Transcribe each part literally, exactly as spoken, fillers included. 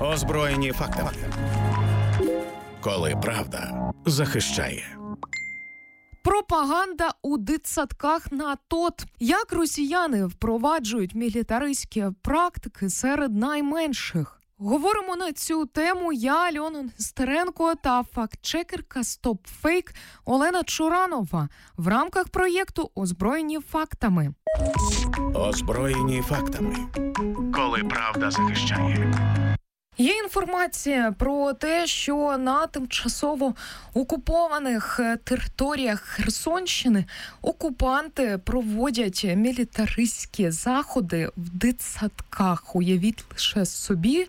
Озброєні фактами. Коли правда захищає. Пропаганда у дитсадках на ТОТ. Як росіяни впроваджують мілітаристські практики серед найменших? Говоримо на цю тему я, Альона Нестеренко, та фактчекерка StopFake Олена Чуранова в рамках проєкту «Озброєні фактами». Озброєні фактами. Коли правда захищає. Є інформація про те, що на тимчасово окупованих територіях Херсонщини окупанти проводять мілітаристські заходи в дитсадках. Уявіть лише собі,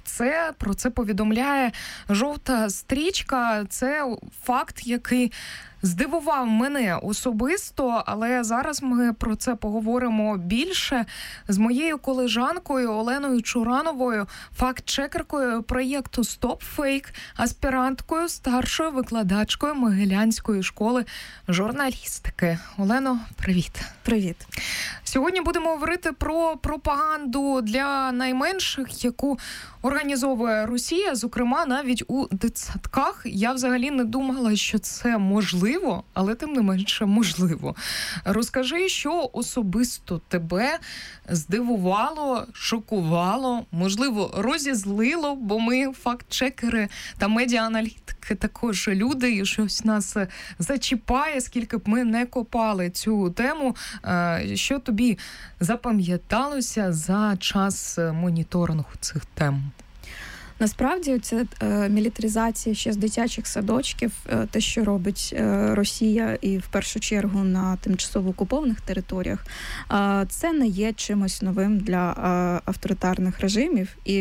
це про це повідомляє жовта стрічка. Це факт, який здивував мене особисто, але зараз ми про це поговоримо більше з моєю колежанкою Оленою Чурановою, факт-чекеркою проєкту StopFake, аспіранткою, старшою викладачкою Могилянської школи журналістики. Олено, привіт. Привіт. Сьогодні будемо говорити про пропаганду для найменших, яку організовує Росія, зокрема навіть у дитсадках. Я взагалі не думала, що це можливо, але тим не менше можливо. Розкажи, що особисто тебе здивувало, шокувало, можливо, розізлило, бо ми факт-чекери та медіа-аналітики також люди, і щось нас зачіпає, скільки б ми не копали цю тему. Що тобі запам'яталося за час моніторингу цих тем? Насправді, ця е, мілітаризація ще з дитячих садочків, е, те, що робить е, Росія і в першу чергу на тимчасово окупованих територіях, е, це не є чимось новим для е, авторитарних режимів. І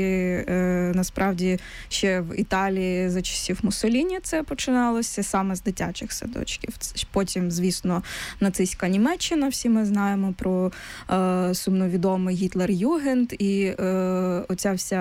е, насправді ще в Італії за часів Муссоліні це починалося саме з дитячих садочків. Потім, звісно, нацистська Німеччина, всі ми знаємо про е, сумновідомий Гітлер-Югенд і е, оця вся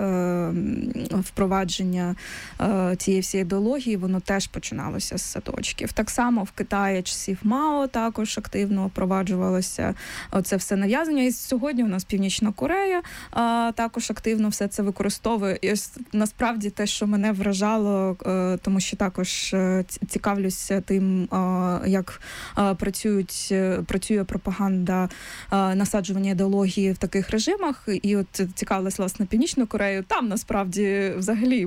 е, впровадження е, цієї всієї ідеології, воно теж починалося з садочків. Так само в Китаї часів Мао також активно впроваджувалося це все нав'язання. І сьогодні у нас Північна Корея е, також активно все це використовує. І насправді те, що мене вражало, е, тому що також е, цікавлюся тим, е, як е, працюють, е, працює пропаганда е, насаджування ідеології в таких режимах. І от цікавилась, власне, Північну Корею. Там, насправді, взагалі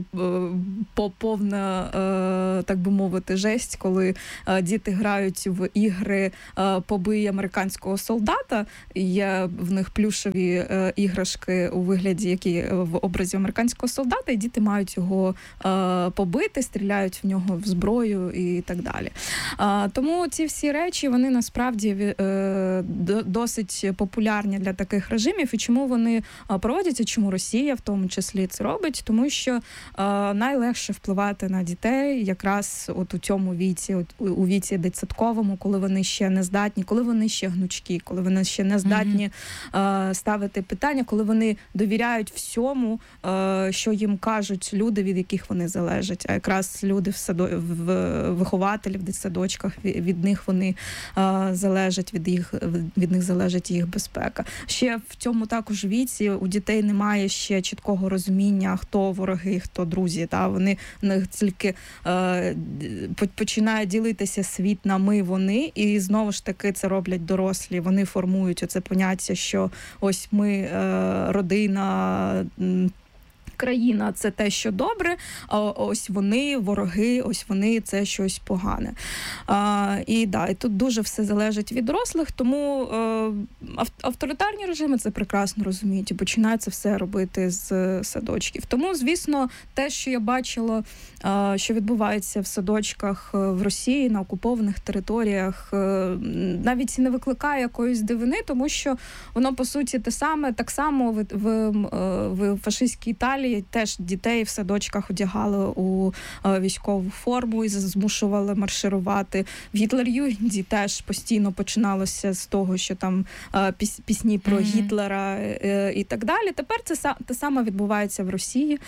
повна, так би мовити, жесть, коли діти грають в ігри «Побий американського солдата». Є в них плюшеві іграшки у вигляді, які в образі американського солдата, і діти мають його побити, стріляють в нього в зброю і так далі. Тому ці всі речі, вони насправді досить популярні для таких режимів. І чому вони проводяться, чому Росія в тому числі це робить? Тому що е, найлегше впливати на дітей якраз от у цьому віці, от, у віці дитсадковому, коли вони ще не здатні, коли вони ще гнучкі, коли вони ще не здатні mm-hmm. е, ставити питання, коли вони довіряють всьому, е, що їм кажуть люди, від яких вони залежать. А якраз люди в, садо... в вихователі в дитсадочках, від, від них вони е, залежать, від, їх, від них залежить їх безпека. Ще в цьому також віці у дітей немає ще чіткого розуміння, хто вороги, хто друзі. Та вони не тільки е, починають ділитися світ на ми, вони, і знову ж таки це роблять дорослі. Вони формують оце поняття, що ось ми е, родина, країна – це те, що добре, а ось вони, вороги, ось вони – це щось погане. А, і, да, і тут дуже все залежить від дорослих, тому е, авторитарні режими це прекрасно розуміють і починають це все робити з садочків. Тому, звісно, те, що я бачила, е, що відбувається в садочках в Росії, на окупованих територіях, е, навіть не викликає якоїсь дивини, тому що воно, по суті, те саме, так само в, в, в фашистській Італії теж дітей в садочках одягали у військову форму і змушували марширувати. В Гітлер-Югенді теж постійно починалося з того, що там пісні про mm-hmm. Гітлера і так далі. Тепер це те саме відбувається в Росії.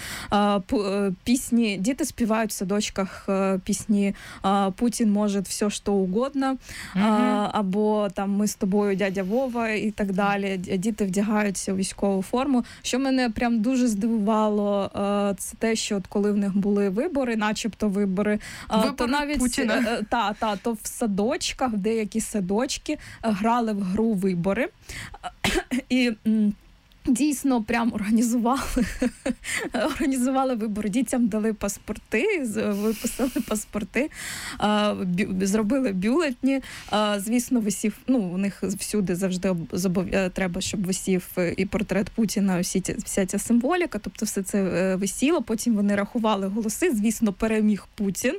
Пісні, діти співають в садочках пісні «Путін може все, що угодно», mm-hmm. або там «Ми з тобою, дядя Вова» і так далі. Діти вдягаються у військову форму, що мене прям дуже здивувало. організувало, це те, що от коли в них були вибори, начебто вибори, вибори то навіть Путіна. Та, та, то в садочках, в деякі садочки грали в гру вибори. І дійсно прям організували організували вибори. Дітям дали паспорти, виписали паспорти, бю, зробили бюлетні. Звісно, висів, ну, у них всюди завжди треба, щоб висів і портрет Путіна, всі ці, вся ця символіка, тобто все це висіло. Потім вони рахували голоси, звісно, переміг Путін.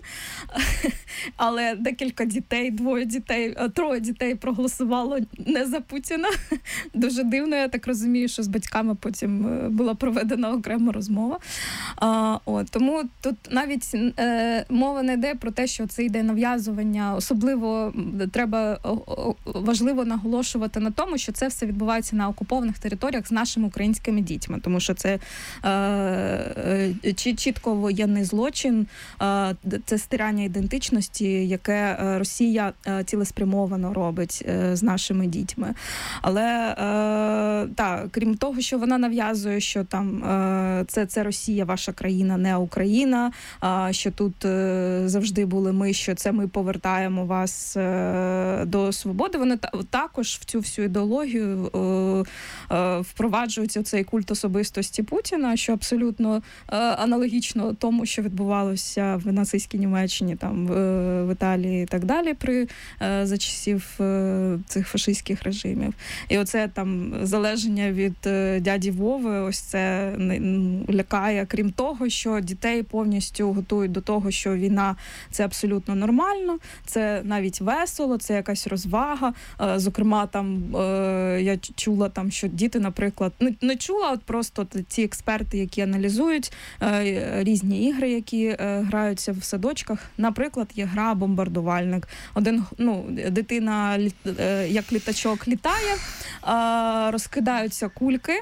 Але декілька дітей, двоє дітей, троє дітей проголосувало не за Путіна. Дуже дивно, я так розумію, що з батьками потім була проведена окрема розмова. А, от, тому тут навіть е, мова не йде про те, що це йде нав'язування. Особливо треба важливо наголошувати на тому, що це все відбувається на окупованих територіях з нашими українськими дітьми, тому що це е, чітко воєнний злочин, е, це стирання ідентичності, яке Росія цілеспрямовано робить е, з нашими дітьми. Але е, так, крім того, що вона нав'язує, що там е, це, це Росія, ваша країна, не Україна, е, що тут е, завжди були ми, що це ми повертаємо вас е, до свободи. Вони та, також в цю всю ідеологію е, е, впроваджують цей культ особистості Путіна, що абсолютно е, аналогічно тому, що відбувалося в нацистській Німеччині, там в, в Італії і так далі, при е, за часів е, цих фашистських режимів. І оце там залеження від дяді Вови, ось це лякає. Крім того, що дітей повністю готують до того, що війна – це абсолютно нормально, це навіть весело, це якась розвага. Зокрема, там я чула, там, що діти, наприклад, не чула, от просто ті експерти, які аналізують різні ігри, які граються в садочках. Наприклад, є гра «Бомбардувальник». Один, ну, дитина як літачок літає, розкидаються кульки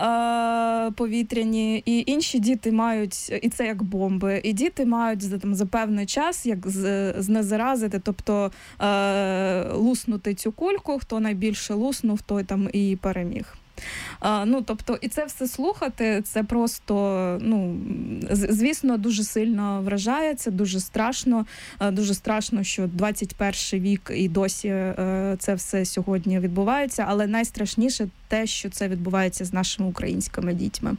повітряні, і інші діти мають, і це як бомби, і діти мають за, там, за певний час як знезаразити, тобто е, луснути цю кульку, хто найбільше луснув, той там і переміг. А, ну, тобто, і це все слухати, це просто, ну, звісно, дуже сильно вражає, це дуже страшно, дуже страшно, що двадцять перший вік і досі е, це все сьогодні відбувається, але найстрашніше те, що це відбувається з нашими українськими дітьми.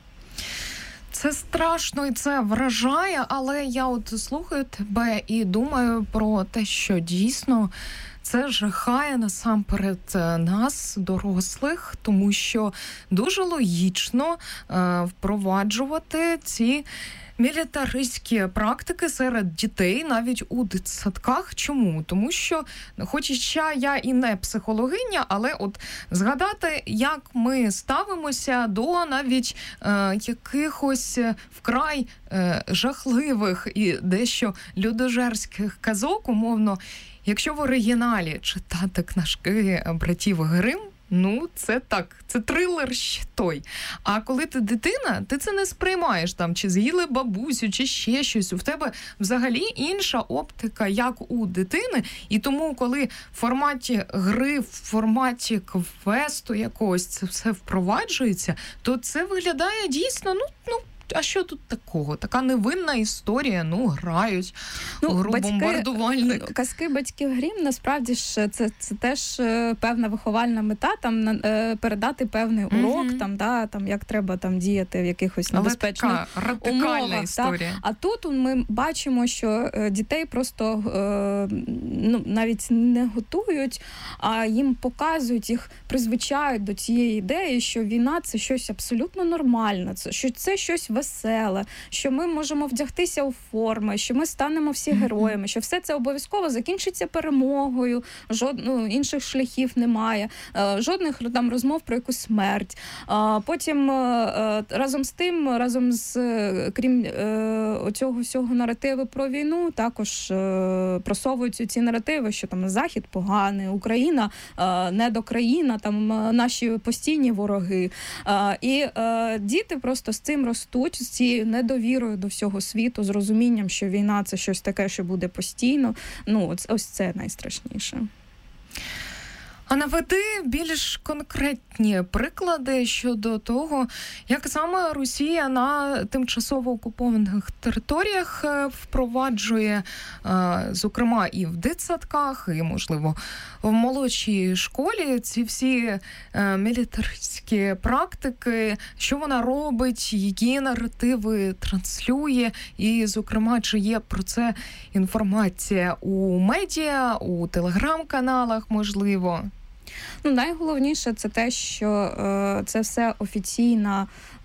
Це страшно і це вражає, але я от слухаю тебе і думаю про те, що дійсно це жахає насамперед нас, дорослих, тому що дуже логічно е, впроваджувати ці мілітаристські практики серед дітей навіть у дитсадках. Чому? Тому що, хоча я і не психологиня, але от згадати, як ми ставимося до навіть е, якихось вкрай е, жахливих і дещо людожерських казок, умовно, якщо в оригіналі читати книжки братів Грим, ну, це так, це трилер ще той. А коли ти дитина, ти це не сприймаєш, там, чи з'їли бабусю, чи ще щось. У тебе взагалі інша оптика, як у дитини. І тому, коли в форматі гри, в форматі квесту якогось це все впроваджується, то це виглядає дійсно, ну, ну, а що тут такого? Така невинна історія, ну, грають ну, гру бомбардувальник. Казки батьків Грім, насправді ж, це, це теж певна виховальна мета, там, передати певний урок, mm-hmm. там, да, там, як треба там діяти в якихось небезпечних умовах. Але така радикальна історія. Та. А тут ми бачимо, що дітей просто ну, навіть не готують, а їм показують, їх призвичають до цієї ідеї, що війна – це щось абсолютно нормальне, що це щось веселе, що ми можемо вдягтися у форми, що ми станемо всі героями, що все це обов'язково закінчиться перемогою, жод... ну, інших шляхів немає, жодних там розмов про якусь смерть. Потім разом з тим, разом з, крім оцього всього наративу про війну, також просовуються ці наративи, що там Захід поганий, Україна недокраїна, там наші постійні вороги. І діти просто з цим ростуть, з цією недовірою до всього світу, з розумінням, що війна – це щось таке, що буде постійно. Ну, ось це найстрашніше. А наведи більш конкретні приклади щодо того, як саме Росія на тимчасово окупованих територіях впроваджує, зокрема, і в дитсадках, і, можливо, в молодшій школі ці всі мілітаристські практики, що вона робить, які наративи транслює, і, зокрема, чи є про це інформація у медіа, у телеграм-каналах, можливо? Ну, найголовніше це те, що е, це все офіційна,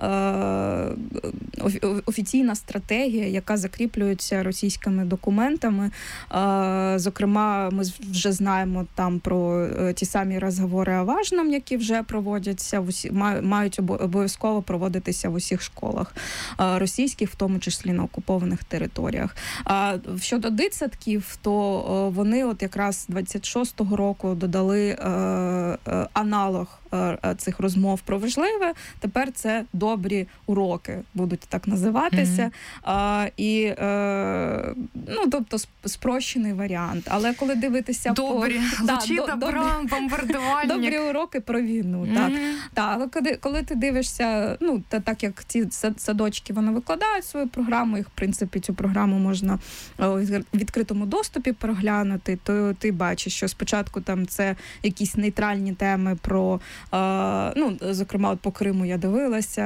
е, офіційна стратегія, яка закріплюється російськими документами. Е, зокрема, ми вже знаємо там про е, ті самі розговори о важном, які вже проводяться, в усі, мають обов'язково проводитися в усіх школах е, російських, в тому числі на окупованих територіях. А щодо дитсадків, то е, вони от якраз двадцять шостого року додали е, аналог цих розмов про важливе. Тепер це добрі уроки будуть так називатися. Mm-hmm. А, і, е, ну, тобто, спрощений варіант. Але коли дивитися добрі, по... лучі да, добра, бомбардувальник. Добрі уроки про війну. Mm-hmm. Так. Так, але коли, коли ти дивишся, ну, та, так як ці садочки, вони викладають свою програму, їх, в принципі, цю програму можна у відкритому доступі переглянути, то ти бачиш, що спочатку там це якісь нейтральні теми про, е, ну, зокрема, от по Криму я дивилася,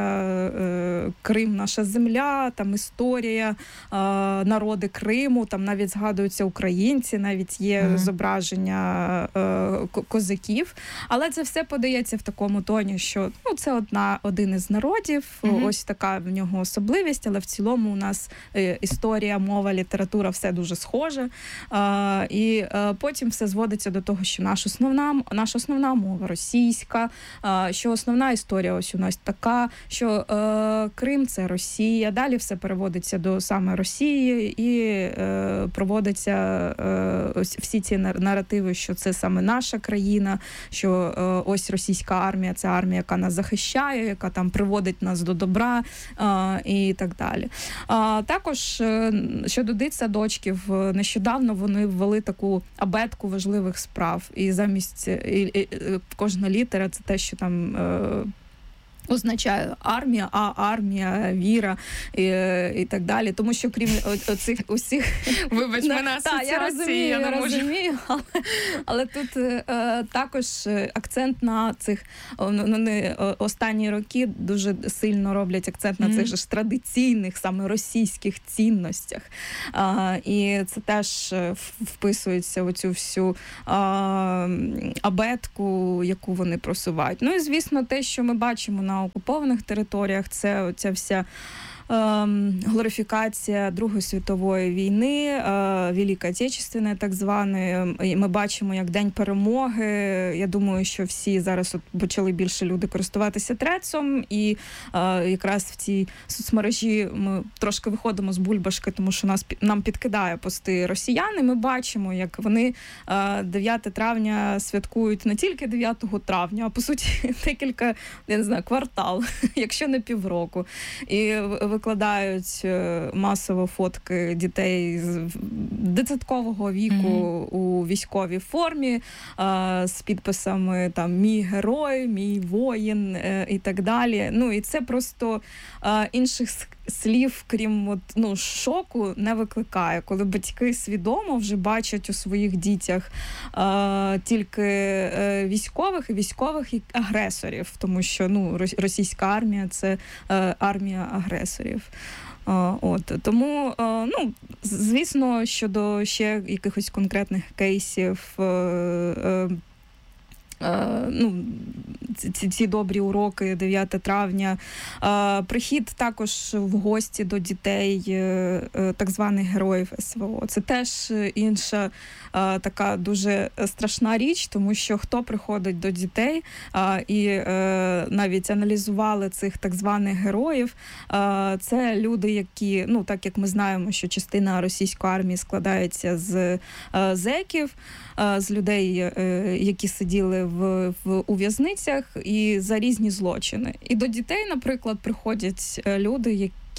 е, Крим – наша земля, там історія, е, народи Криму, там навіть згадуються українці, навіть є mm-hmm. зображення е, козаків, але це все подається в такому тоні, що, ну, це одна, один із народів, mm-hmm. ось така в нього особливість, але в цілому у нас е, історія, мова, література, все дуже схоже, е, і е, потім все зводиться до того, що наша основна, наша основна мова російська, що основна історія ось у нас така, що е, Крим – це Росія, далі все переводиться до саме Росії і е, проводиться е, ось всі ці наративи, що це саме наша країна, що е, ось російська армія – це армія, яка нас захищає, яка там приводить нас до добра е, і так далі. А також е, щодо дитсадочків, нещодавно вони ввели таку абетку важливих справ, і замість і, і, кожна літера – це те, що там е, означає армія, а армія, віра і, і так далі. Тому що крім оцих усіх... Вибач, мене асоціації, я розумію, я не я можу. розумію, але, але тут е, також акцент на цих, вони останні роки дуже сильно роблять акцент на mm-hmm. цих же ж традиційних, саме російських цінностях. А, і це теж вписується в цю всю а, абетку, яку вони просувають. Ну і, звісно, те, що ми бачимо на окупованих територіях, це оця вся глорифікація Другої світової війни, Великої Отечественної так званої. Ми бачимо, як День перемоги. Я думаю, що всі зараз от почали більше люди користуватися трецом, і якраз в цій соцмережі ми трошки виходимо з бульбашки, тому що нас, нам підкидає пости росіяни. Ми бачимо, як вони дев'яте травня святкують не тільки дев'ятого травня, а по суті декілька, я не знаю, квартал, якщо не півроку. І викладають масово фотки дітей з дитсадкового віку mm-hmm. у військовій формі з підписами там «Мій герой», «Мій воїн» і так далі. Ну і це просто інших слів, крім от, ну, шоку, не викликає. Коли батьки свідомо вже бачать у своїх дітях е, тільки е, військових і військових і агресорів, тому що, ну, російська армія – це е, армія агресорів. Е, от. Тому, е, ну, звісно, щодо ще якихось конкретних кейсів, е, е, Uh, ну, ці, ці добрі уроки дев'яте травня. Uh, прихід також в гості до дітей uh, так званих героїв ес ве о. Це теж інша uh, така дуже страшна річ, тому що хто приходить до дітей uh, і uh, навіть аналізували цих так званих героїв, uh, це люди, які, ну, так як ми знаємо, що частина російської армії складається з uh, зеків, uh, з людей, uh, які сиділи В, в у в'язницях і за різні злочини. І до дітей, наприклад, приходять люди,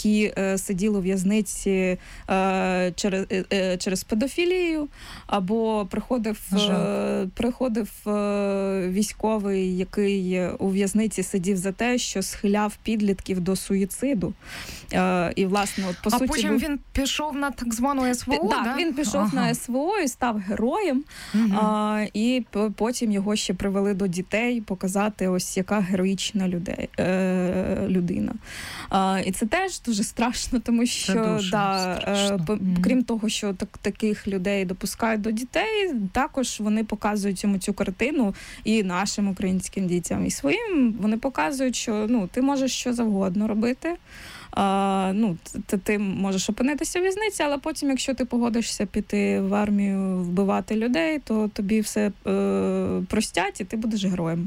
які е, сиділи у в'язниці е, через, е, через педофілію, або приходив, е, приходив е, військовий, який у в'язниці сидів за те, що схиляв підлітків до суїциду. Е, і, власне, от, по а суті, потім був... він пішов на так звану ес ве о, Так, да? він пішов ага. на ес ве о і став героєм, угу. а, і потім його ще привели до дітей, показати, ось яка героїчна людей, е, людина. А, і це теж дуже страшно, тому що, да, е, по, mm. крім того, що так, таких людей допускають до дітей, також вони показують йому цю картину і нашим українським дітям, і своїм. Вони показують, що ну, ти можеш що завгодно робити. А, ну, ти, ти можеш опинитися в в'язниці, але потім, якщо ти погодишся піти в армію, вбивати людей, то тобі все е, простять, і ти будеш героєм.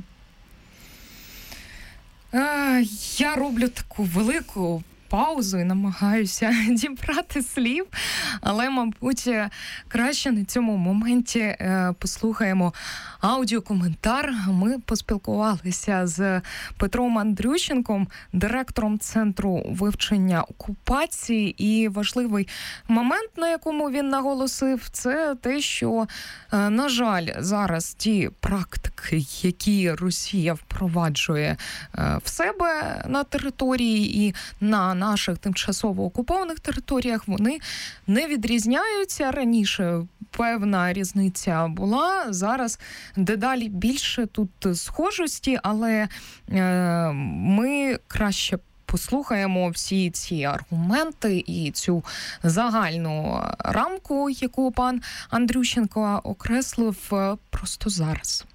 Е, я роблю таку велику паузу і намагаюся дібрати слів, але, мабуть, краще на цьому моменті е, послухаємо аудіокоментар. Ми поспілкувалися з Петром Андрющенком, директором Центру вивчення окупації, і важливий момент, на якому він наголосив, це те, що, е, на жаль, зараз ті практики, які Росія впроваджує е, в себе на території і на наших тимчасово окупованих територіях, вони не відрізняються. Раніше певна різниця була, зараз дедалі більше тут схожості, але е, ми краще послухаємо всі ці аргументи і цю загальну рамку, яку пан Андрющенко окреслив просто зараз.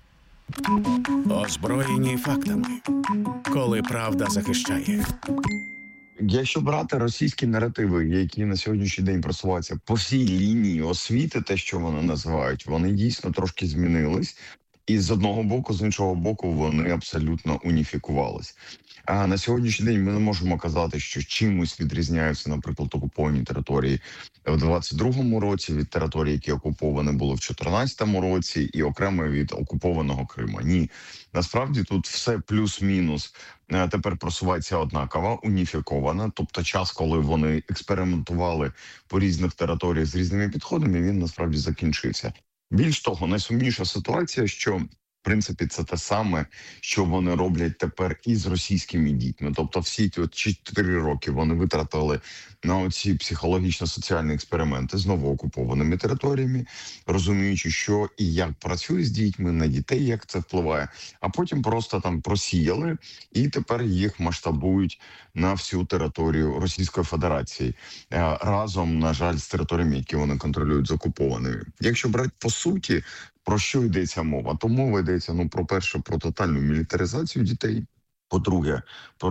Озброєні фактами. Коли правда захищає. Якщо брати російські наративи, які на сьогоднішній день просуваються по всій лінії освіти, те, що вони називають, вони дійсно трошки змінились. І з одного боку, з іншого боку, вони абсолютно уніфікувались. А на сьогоднішній день ми не можемо казати, що чимось відрізняються, наприклад, окуповані території в двадцять другому році від території, які окуповані були в чотирнадцятому році, і окремо від окупованого Криму. Ні, насправді тут все плюс-мінус тепер просувається однаково, уніфіковано. Тобто час, коли вони експериментували по різних територіях з різними підходами, він насправді закінчився. Більш того, найсумніша ситуація, що в принципі це те саме, що вони роблять тепер із російськими дітьми. Тобто всі ті от чотири роки вони витратили на оці психологічно-соціальні експерименти з новоокупованими територіями, розуміючи, що і як працює з дітьми, на дітей, як це впливає, а потім просто там просіяли і тепер їх масштабують на всю територію Російської Федерації. Разом, на жаль, з територіями, які вони контролюють, з окупованими. Якщо брати по суті, про що йдеться мова? То мова йдеться, ну, про перше, про тотальну мілітаризацію дітей, по-друге, про